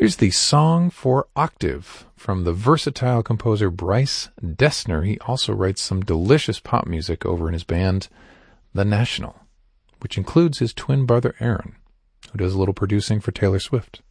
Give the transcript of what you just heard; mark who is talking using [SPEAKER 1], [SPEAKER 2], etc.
[SPEAKER 1] Here's the Song for Octave from the versatile composer Bryce Dessner. He also writes some delicious pop music over in his band, The National, which includes his twin brother Aaron, who does a little producing for Taylor Swift.